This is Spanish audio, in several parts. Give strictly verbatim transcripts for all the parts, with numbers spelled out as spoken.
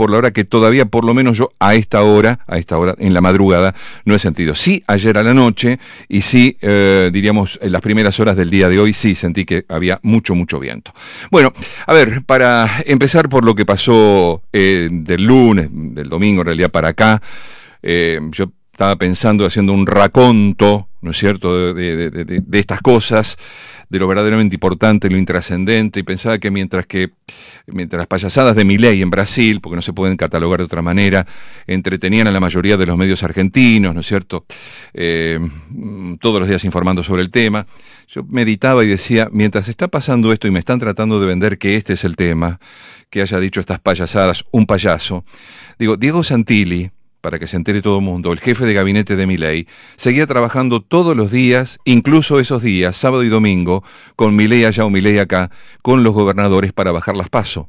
por la hora que todavía, por lo menos yo, a esta hora, a esta hora, en la madrugada, no he sentido. Sí, ayer a la noche, y sí, eh, diríamos, en las primeras horas del día de hoy, sí sentí que había mucho, mucho viento. Bueno, a ver, para empezar por lo que pasó eh, del lunes, del domingo en realidad para acá, eh, yo estaba pensando, haciendo un raconto, ¿no es cierto?, de, de, de, de estas cosas, de lo verdaderamente importante, lo intrascendente, y pensaba que mientras que mientras las payasadas de Milei en Brasil, porque no se pueden catalogar de otra manera, entretenían a la mayoría de los medios argentinos, ¿no es cierto?, eh, todos los días informando sobre el tema, yo meditaba y decía, mientras está pasando esto y me están tratando de vender que este es el tema, que haya dicho estas payasadas un payaso, digo, Diego Santilli, para que se entere todo el mundo, el jefe de gabinete de Milei, seguía trabajando todos los días, incluso esos días, sábado y domingo, con Milei allá o Milei acá, con los gobernadores para bajar las PASO.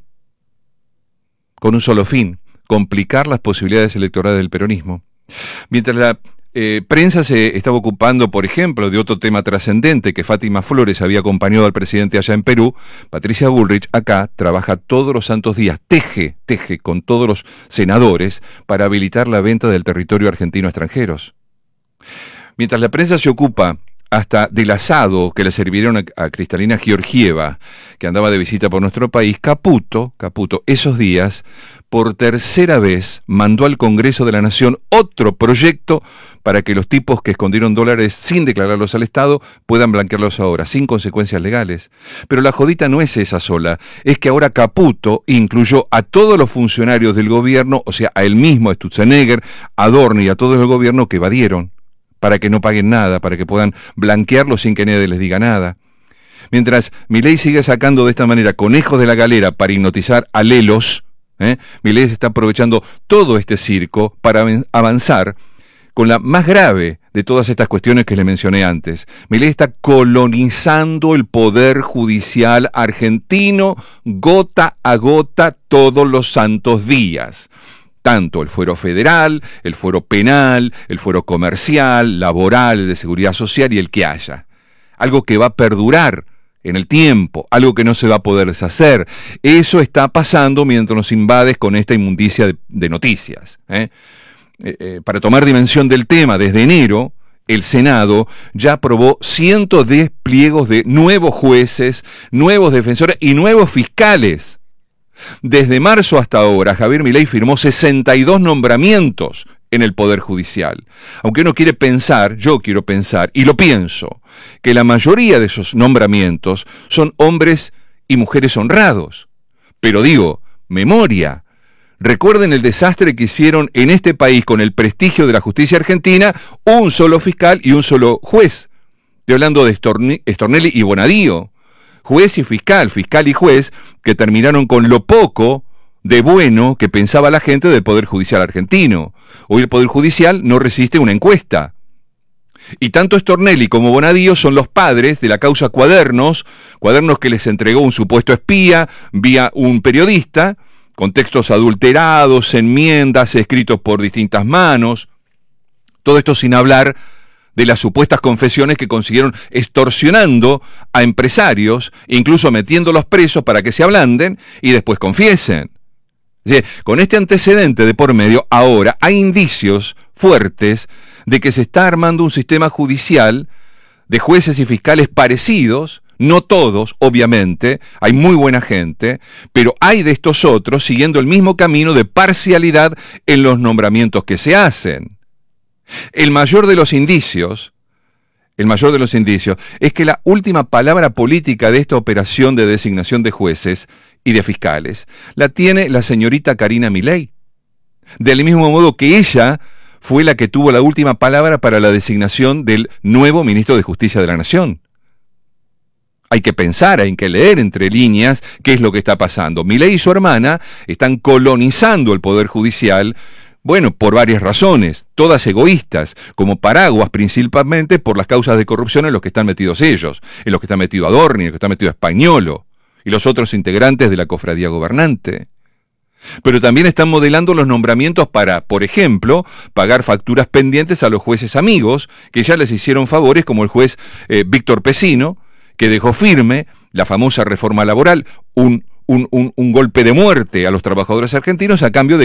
Con un solo fin, complicar las posibilidades electorales del peronismo. Mientras la eh, prensa se estaba ocupando, por ejemplo, de otro tema trascendente, que Fátima Flores había acompañado al presidente allá en Perú, Patricia Bullrich acá trabaja todos los santos días, teje, teje con todos los senadores para habilitar la venta del territorio argentino a extranjeros. Mientras la prensa se ocupa hasta del asado que le sirvieron a, a Cristalina Georgieva, que andaba de visita por nuestro país, Caputo, Caputo, esos días, por tercera vez, mandó al Congreso de la Nación otro proyecto para que los tipos que escondieron dólares sin declararlos al Estado puedan blanquearlos ahora, sin consecuencias legales. Pero la jodita no es esa sola, es que ahora Caputo incluyó a todos los funcionarios del gobierno, o sea, a él mismo, a Sturzenegger, a Adorni y a todo el gobierno que evadieron, para que no paguen nada, para que puedan blanquearlo sin que nadie les diga nada. Mientras Milei sigue sacando de esta manera conejos de la galera para hipnotizar a lelos, ¿eh? Milei está aprovechando todo este circo para avanzar con la más grave de todas estas cuestiones que le mencioné antes. Milei está colonizando el poder judicial argentino gota a gota todos los santos días. Tanto el fuero federal, el fuero penal, el fuero comercial, laboral, el de seguridad social y el que haya. Algo que va a perdurar en el tiempo, algo que no se va a poder deshacer. Eso está pasando mientras nos invades con esta inmundicia de, de noticias. ¿eh? Eh, eh, para tomar dimensión del tema, desde enero, el Senado ya aprobó ciento diez pliegos de nuevos jueces, nuevos defensores y nuevos fiscales. Desde marzo hasta ahora, Javier Milei firmó sesenta y dos nombramientos en el Poder Judicial. Aunque uno quiere pensar, yo quiero pensar, y lo pienso, que la mayoría de esos nombramientos son hombres y mujeres honrados. Pero digo, memoria. Recuerden el desastre que hicieron en este país con el prestigio de la justicia argentina, un solo fiscal y un solo juez. Estoy hablando de Stornelli y Bonadío. Juez y fiscal, fiscal y juez, que terminaron con lo poco de bueno que pensaba la gente del Poder Judicial argentino. Hoy el Poder Judicial no resiste una encuesta. Y tanto Stornelli como Bonadío son los padres de la causa Cuadernos, cuadernos que les entregó un supuesto espía vía un periodista, con textos adulterados, enmiendas, escritos por distintas manos. Todo esto sin hablar de las supuestas confesiones que consiguieron extorsionando a empresarios, incluso metiéndolos presos para que se ablanden y después confiesen. Es decir, con este antecedente de por medio, ahora hay indicios fuertes de que se está armando un sistema judicial de jueces y fiscales parecidos, no todos, obviamente, hay muy buena gente, pero hay de estos otros siguiendo el mismo camino de parcialidad en los nombramientos que se hacen. El mayor de los indicios, el mayor de los indicios, es que la última palabra política de esta operación de designación de jueces y de fiscales la tiene la señorita Karina Milei. Del mismo modo que ella fue la que tuvo la última palabra para la designación del nuevo ministro de Justicia de la Nación. Hay que pensar, hay que leer entre líneas qué es lo que está pasando. Milei y su hermana están colonizando el Poder Judicial. Bueno, por varias razones, todas egoístas, como paraguas principalmente por las causas de corrupción en los que están metidos ellos, en los que está metido Adorni, en los que está metido Españolo y los otros integrantes de la cofradía gobernante. Pero también están modelando los nombramientos para, por ejemplo, pagar facturas pendientes a los jueces amigos que ya les hicieron favores, como el juez eh, Víctor Pesino, que dejó firme la famosa reforma laboral, un Un, un, un golpe de muerte a los trabajadores argentinos a cambio de